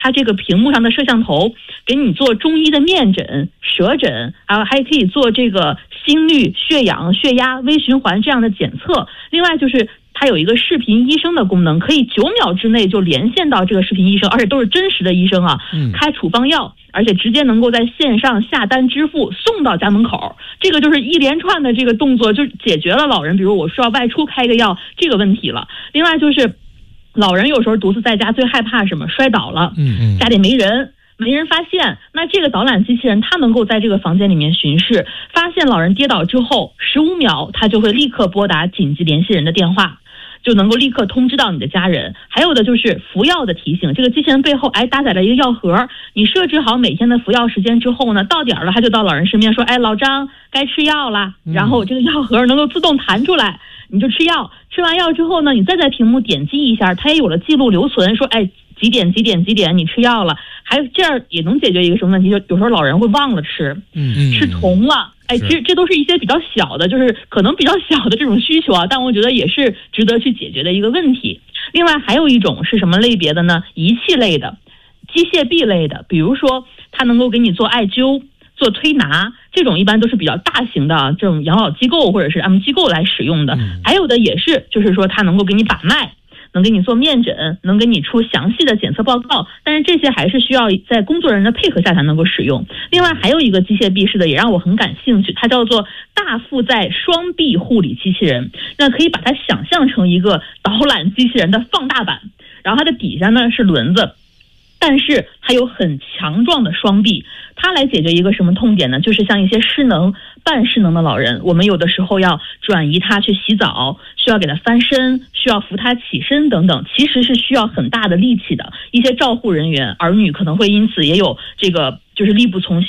它这个屏幕上的摄像头给你做中医的面诊、舌诊，还可以做这个心率、血氧、血压、微循环这样的检测。另外就是它有一个视频医生的功能，可以9秒之内就连线到这个视频医生，而且都是真实的医生啊，开处方药，而且直接能够在线上下单支付，送到家门口。这个就是一连串的这个动作，就解决了老人比如我需要外出开个药这个问题了。另外就是老人有时候独自在家最害怕什么？摔倒了，家里没人发现，那这个导览机器人它能够在这个房间里面巡视，发现老人跌倒之后15秒，它就会立刻拨打紧急联系人的电话，就能够立刻通知到你的家人。还有的就是服药的提醒，这个机器人背后搭载了一个药盒，你设置好每天的服药时间之后呢，到点了它就到老人身边说，老张该吃药啦，然后这个药盒能够自动弹出来，你就吃药，吃完药之后呢，你再在屏幕点击一下，它也有了记录留存，说几点你吃药了。还有这样也能解决一个什么问题，就有时候老人会忘了吃重了，其实这都是一些比较小的，就是可能比较小的这种需求啊，但我觉得也是值得去解决的一个问题。另外还有一种是什么类别的呢？仪器类的、机械臂类的，比如说它能够给你做艾灸、做推拿，这种一般都是比较大型的这种养老机构或者是安慰机构来使用的。还有的也是就是说它能够给你把脉，能给你做面诊，能给你出详细的检测报告，但是这些还是需要在工作人员的配合下才能够使用。另外还有一个机械臂式的也让我很感兴趣，它叫做大负载双臂护理机器人，那可以把它想象成一个导览机器人的放大版，然后它的底下呢是轮子，但是它有很强壮的双臂，它来解决一个什么痛点呢？就是像一些失能、半失能的老人，我们有的时候要转移他去洗澡，需要给他翻身，需要扶他起身等等，其实是需要很大的力气的。一些照护人员、儿女可能会因此也有这个就是力不从心。